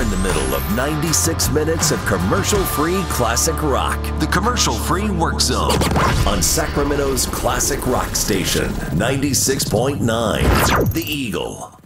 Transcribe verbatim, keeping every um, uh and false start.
in the middle of ninety-six minutes of commercial-free classic rock. The Commercial-Free Work Zone on Sacramento's classic rock station, ninety-six point nine, The Eagle.